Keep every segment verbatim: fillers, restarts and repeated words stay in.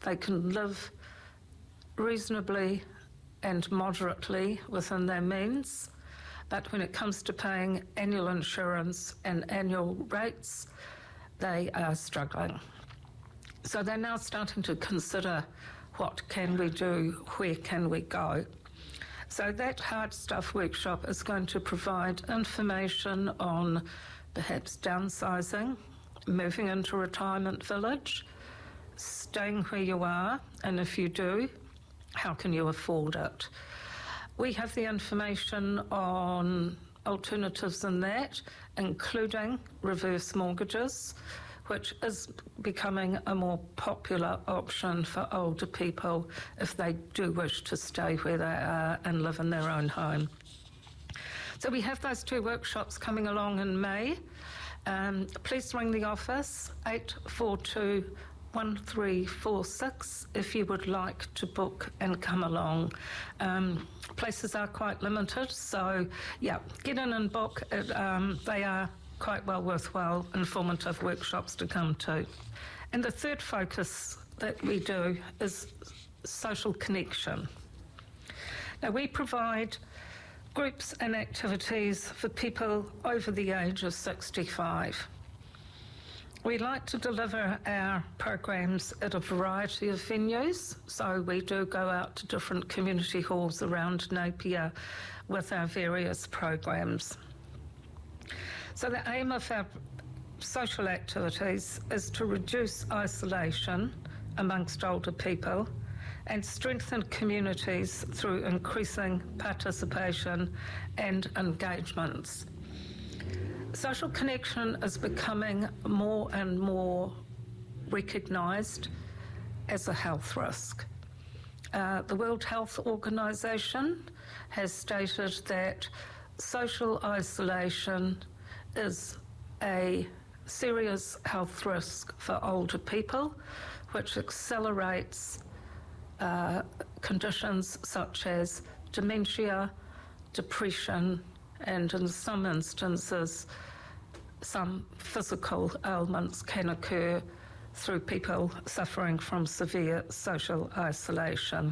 they can live reasonably and moderately within their means, but when it comes to paying annual insurance and annual rates, they are struggling. So they're now starting to consider, what can we do, where can we go? So that Hard Stuff workshop is going to provide information on perhaps downsizing, moving into a retirement village, staying where you are, and if you do, how can you afford it? We have the information on alternatives in that, including reverse mortgages, which is becoming a more popular option for older people if they do wish to stay where they are and live in their own home. So we have those two workshops coming along in May. Um, please ring the office, eight four two, one three four six, if you would like to book and come along. Um, places are quite limited, so yeah, get in and book. It, um, they are quite well worthwhile, informative workshops to come to. And the third focus that we do is social connection. Now, we provide groups and activities for people over the age of sixty-five. We like to deliver our programs at a variety of venues, so we do go out to different community halls around Napier with our various programs. So the aim of our social activities is to reduce isolation amongst older people and strengthen communities through increasing participation and engagements. Social connection is becoming more and more recognised as a health risk. Uh, the World Health Organization has stated that social isolation is a serious health risk for older people, which accelerates uh, conditions such as dementia, depression, and in some instances, some physical ailments can occur through people suffering from severe social isolation.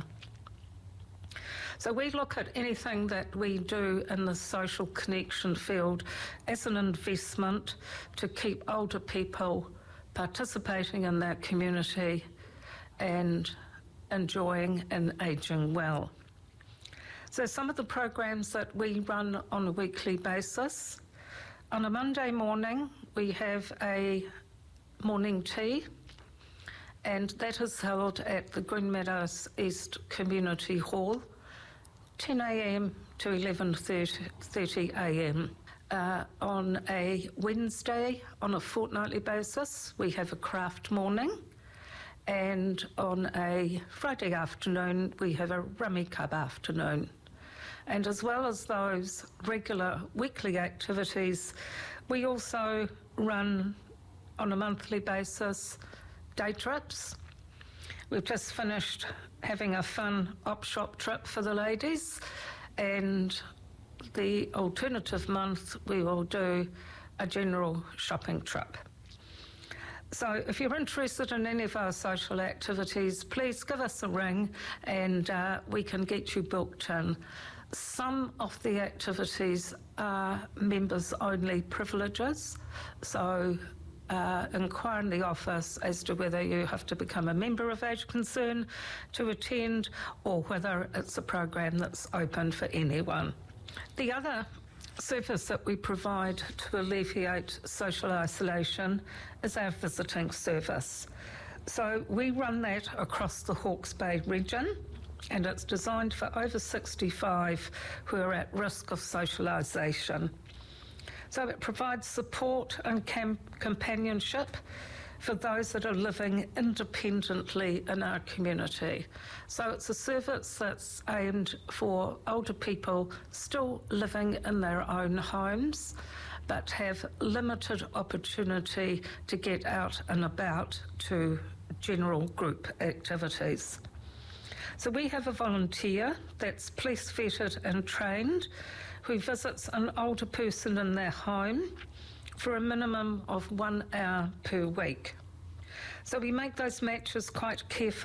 So we look at anything that we do in the social connection field as an investment to keep older people participating in their community and enjoying and ageing well. So some of the programs that we run on a weekly basis. On a Monday morning, we have a morning tea, and that is held at the Green Meadows East Community Hall, ten a.m. to eleven thirty a.m. Uh, on a Wednesday, on a fortnightly basis, we have a craft morning, and on a Friday afternoon, we have a rummy cub afternoon. And as well as those regular weekly activities, we also run on a monthly basis day trips. We've just finished having a fun op-shop trip for the ladies, and the alternative month we will do a general shopping trip. So if you're interested in any of our social activities, please give us a ring and uh, we can get you booked in. Some of the activities are members-only privileges, so uh, inquire in the office as to whether you have to become a member of Age Concern to attend or whether it's a program that's open for anyone. The other service that we provide to alleviate social isolation is our visiting service. So we run that across the Hawke's Bay region, and it's designed for over sixty-five who are at risk of socialisation. So it provides support and cam- companionship for those that are living independently in our community. So it's a service that's aimed for older people still living in their own homes, but have limited opportunity to get out and about to general group activities. So we have a volunteer that's police vetted and trained who visits an older person in their home for a minimum of one hour per week. So we make those matches quite carefully.